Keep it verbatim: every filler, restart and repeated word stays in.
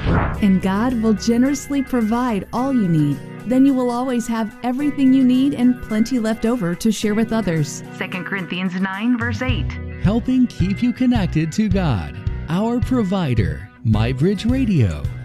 And God will generously provide all you need. Then you will always have everything you need and plenty left over to share with others. Second Corinthians nine, verse eight. Helping keep you connected to God, our provider. MyBridge Radio.